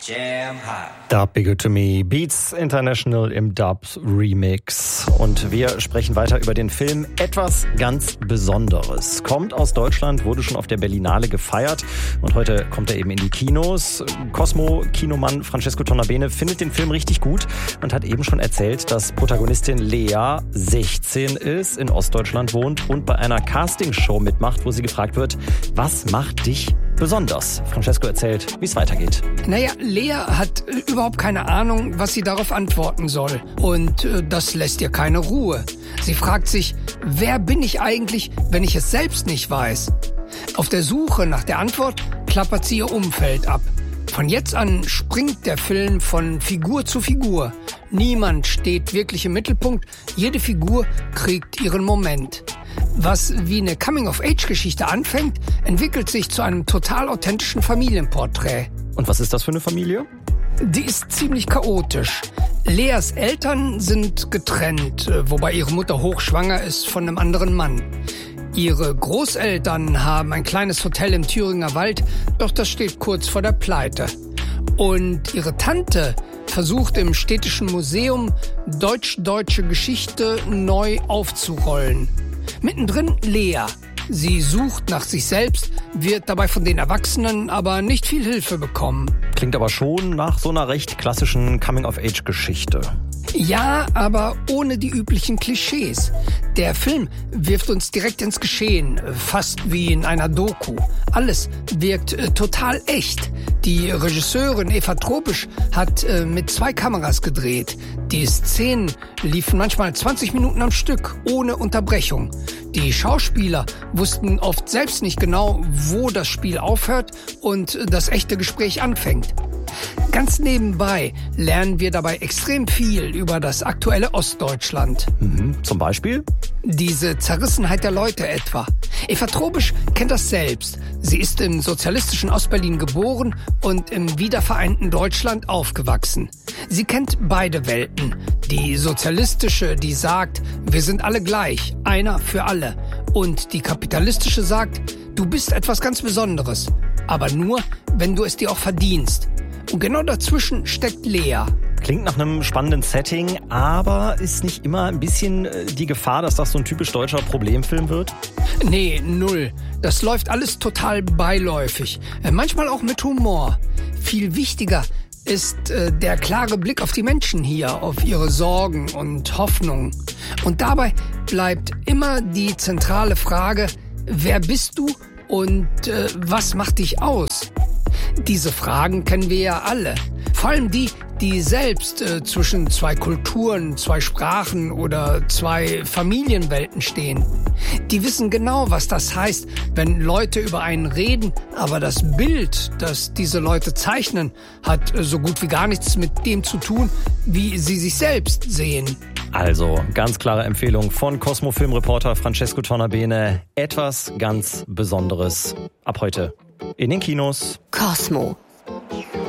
Jam hot. Dub Be Good To Me, Beats International im Dub Remix. Und wir sprechen weiter über den Film Etwas ganz Besonderes. Kommt aus Deutschland, wurde schon auf der Berlinale gefeiert und heute kommt er eben in die Kinos. Cosmo-Kinomann Francesco Tonnabene findet den Film richtig gut und hat eben schon erzählt, dass Protagonistin Lea 16 ist, in Ostdeutschland wohnt und bei einer Castingshow mitmacht, wo sie gefragt wird, was macht dich besonders? Francesco erzählt, wie es weitergeht. Naja, Lea hat überhaupt keine Ahnung, was sie darauf antworten soll. Und das lässt ihr keine Ruhe. Sie fragt sich, wer bin ich eigentlich, wenn ich es selbst nicht weiß? Auf der Suche nach der Antwort klappert sie ihr Umfeld ab. Von jetzt an springt der Film von Figur zu Figur. Niemand steht wirklich im Mittelpunkt, jede Figur kriegt ihren Moment. Was wie eine Coming-of-Age-Geschichte anfängt, entwickelt sich zu einem total authentischen Familienporträt. Und was ist das für eine Familie? Die ist ziemlich chaotisch. Leas Eltern sind getrennt, wobei ihre Mutter hochschwanger ist von einem anderen Mann. Ihre Großeltern haben ein kleines Hotel im Thüringer Wald, doch das steht kurz vor der Pleite. Und ihre Tante versucht im Städtischen Museum deutsch-deutsche Geschichte neu aufzurollen. Mittendrin Lea. Sie sucht nach sich selbst, wird dabei von den Erwachsenen aber nicht viel Hilfe bekommen. Klingt aber schon nach so einer recht klassischen Coming-of-Age-Geschichte. Ja, aber ohne die üblichen Klischees. Der Film wirft uns direkt ins Geschehen, fast wie in einer Doku. Alles wirkt total echt. Die Regisseurin Eva Tropisch hat mit 2 Kameras gedreht. Die Szenen liefen manchmal 20 Minuten am Stück, ohne Unterbrechung. Die Schauspieler wussten oft selbst nicht genau, wo das Spiel aufhört und das echte Gespräch anfängt. Ganz nebenbei lernen wir dabei extrem viel über das aktuelle Ostdeutschland. Zum Beispiel? Diese Zerrissenheit der Leute etwa. Eva Tropisch kennt das selbst. Sie ist im sozialistischen Ostberlin geboren und im wiedervereinten Deutschland aufgewachsen. Sie kennt beide Welten. Die sozialistische, die sagt, wir sind alle gleich, einer für alle. Und die kapitalistische sagt, du bist etwas ganz Besonderes. Aber nur, wenn du es dir auch verdienst. Und genau dazwischen steckt Lea. Klingt nach einem spannenden Setting, aber ist nicht immer ein bisschen die Gefahr, dass das so ein typisch deutscher Problemfilm wird? Nee, null. Das läuft alles total beiläufig. Manchmal auch mit Humor. Viel wichtiger ist der klare Blick auf die Menschen hier, auf ihre Sorgen und Hoffnungen. Und dabei bleibt immer die zentrale Frage, wer bist du und was macht dich aus? Diese Fragen kennen wir ja alle. Vor allem die selbst zwischen 2 Kulturen, 2 Sprachen oder 2 Familienwelten stehen. Die wissen genau, was das heißt, wenn Leute über einen reden, aber das Bild, das diese Leute zeichnen, hat so gut wie gar nichts mit dem zu tun, wie sie sich selbst sehen. Also, ganz klare Empfehlung von Cosmo-Filmreporter Francesco Tonnabene. Etwas ganz Besonderes ab heute in den Kinos. Cosmo.